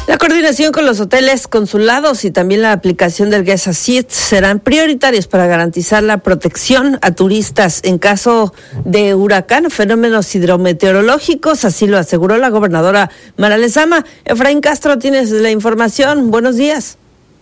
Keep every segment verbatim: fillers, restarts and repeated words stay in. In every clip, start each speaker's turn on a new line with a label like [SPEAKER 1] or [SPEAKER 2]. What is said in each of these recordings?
[SPEAKER 1] La coordinación con los hoteles, consulados y también la aplicación del Guest Assist serán prioritarios para garantizar la protección a turistas en caso de huracán o fenómenos hidrometeorológicos, así lo aseguró la gobernadora Mara Lezama. Efraín Castro, tienes la información. Buenos días.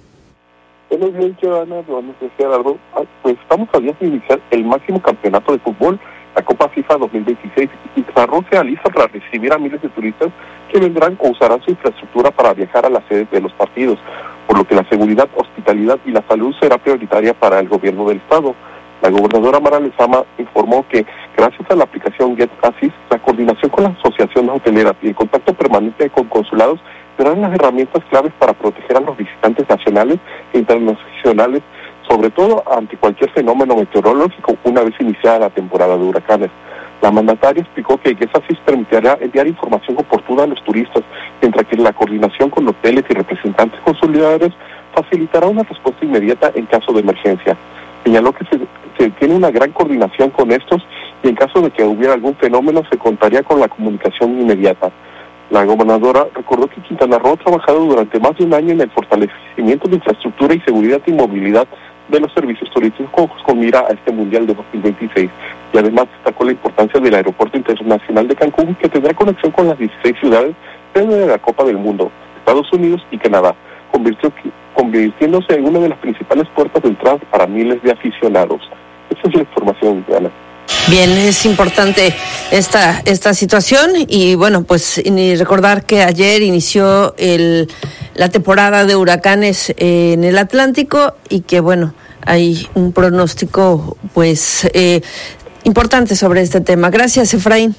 [SPEAKER 2] Buenos días, Joana. Buenos días, Gerardo. Pues estamos a días de iniciar el máximo campeonato de fútbol, la Copa FIFA dos mil veintiséis, y Quintana se alista para recibir a miles de turistas que vendrán o usarán su infraestructura para viajar a las sedes de los partidos, por lo que la seguridad, hospitalidad y la salud será prioritaria para el gobierno del estado. La gobernadora Mara Lezama informó que, gracias a la aplicación Get Assist, la coordinación con las asociaciones hoteleras y el contacto permanente con consulados serán las herramientas claves para proteger a los visitantes nacionales e internacionales, sobre todo ante cualquier fenómeno meteorológico una vez iniciada la temporada de huracanes. La mandataria explicó que Get Assist permitirá enviar información oportuna a los turistas, mientras que la coordinación con hoteles y representantes consulares facilitará una respuesta inmediata en caso de emergencia. Señaló que se, se tiene una gran coordinación con estos y en caso de que hubiera algún fenómeno se contaría con la comunicación inmediata. La gobernadora recordó que Quintana Roo ha trabajado durante más de un año en el fortalecimiento de infraestructura y seguridad y movilidad de los servicios turísticos con mira a este Mundial de dos mil veintiséis, y además destacó la importancia del Aeropuerto Internacional de Cancún, que tendrá conexión con las dieciséis ciudades de la Copa del Mundo, Estados Unidos y Canadá, convirtió, convirtiéndose en una de las principales puertas de entrada para miles de aficionados. Esa es la información, Ana.
[SPEAKER 1] Bien, es importante esta esta situación y bueno, pues ni recordar que ayer inició el la temporada de huracanes en el Atlántico y que bueno, hay un pronóstico pues eh, importante sobre este tema. Gracias, Efraín.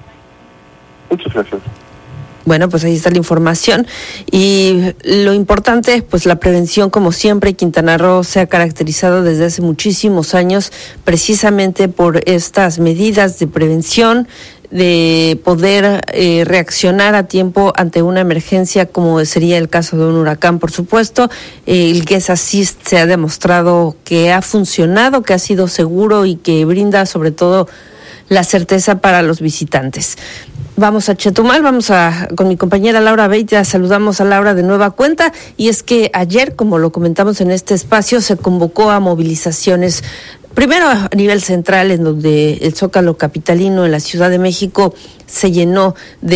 [SPEAKER 2] Muchas gracias.
[SPEAKER 1] Bueno, pues ahí está la información y lo importante, pues la prevención, como siempre. Quintana Roo se ha caracterizado desde hace muchísimos años precisamente por estas medidas de prevención, de poder eh, reaccionar a tiempo ante una emergencia como sería el caso de un huracán, por supuesto. Eh, el Guest Assist se ha demostrado que ha funcionado, que ha sido seguro y que brinda sobre todo la certeza para los visitantes. Vamos a Chetumal, vamos a con mi compañera Laura Beitia, saludamos a Laura de nueva cuenta, y es que ayer, como lo comentamos en este espacio, se convocó a movilizaciones, primero a nivel central, en donde el Zócalo capitalino en la Ciudad de México se llenó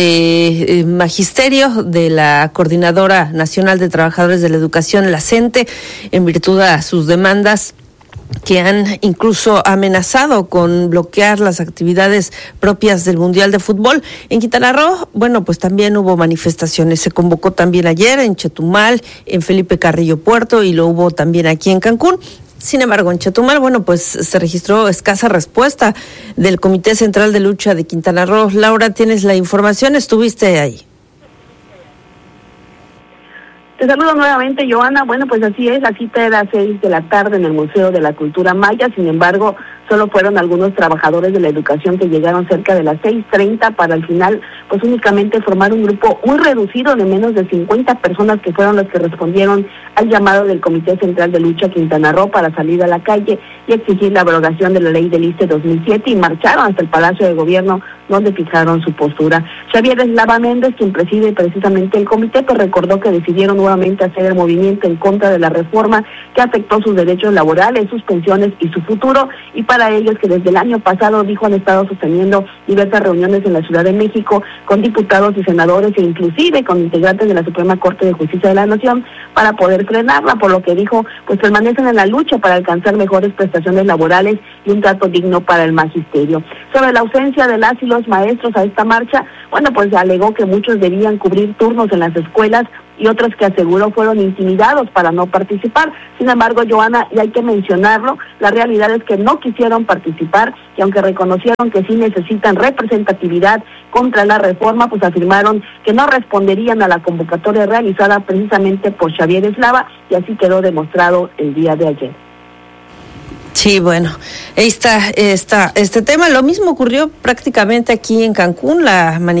[SPEAKER 1] de eh, magisterio de la Coordinadora Nacional de Trabajadores de la Educación, la CENTE, en virtud a sus demandas que han incluso amenazado con bloquear las actividades propias del Mundial de Fútbol. En Quintana Roo, bueno, pues también hubo manifestaciones. Se convocó también ayer en Chetumal, en Felipe Carrillo Puerto, y lo hubo también aquí en Cancún. Sin embargo, en Chetumal, bueno, pues se registró escasa respuesta del Comité Central de Lucha de Quintana Roo. Laura, tienes la información, estuviste ahí.
[SPEAKER 3] Te saludo nuevamente, Joana. Bueno, pues así es, la cita era a seis de la tarde en el Museo de la Cultura Maya. Sin embargo, solo fueron algunos trabajadores de la educación que llegaron cerca de las seis treinta para al final, pues únicamente formar un grupo muy reducido de menos de cincuenta personas, que fueron los que respondieron al llamado del Comité Central de Lucha Quintana Roo para salir a la calle y exigir la abrogación de la ley del I S S S te dos mil siete, y marcharon hasta el Palacio de Gobierno, donde fijaron su postura. Xavier Eslava Méndez, quien preside precisamente el comité, pues recordó que decidieron nuevamente hacer el movimiento en contra de la reforma que afectó sus derechos laborales, sus pensiones y su futuro, y para ellos que desde el año pasado, dijo, han estado sosteniendo diversas reuniones en la Ciudad de México con diputados y senadores e inclusive con integrantes de la Suprema Corte de Justicia de la Nación para poder frenarla, por lo que dijo, pues permanecen en la lucha para alcanzar mejores prestaciones laborales y un trato digno para el magisterio. Sobre la ausencia de las y los maestros a esta marcha, bueno, pues alegó que muchos debían cubrir turnos en las escuelas y otros que aseguró fueron intimidados para no participar. Sin embargo, Joana, y hay que mencionarlo, la realidad es que no quisieron participar, y aunque reconocieron que sí necesitan representatividad contra la reforma, pues afirmaron que no responderían a la convocatoria realizada precisamente por Xavier Eslava, y así quedó demostrado el día de ayer.
[SPEAKER 1] Sí, bueno, ahí está, está este tema. Lo mismo ocurrió prácticamente aquí en Cancún, la manifestación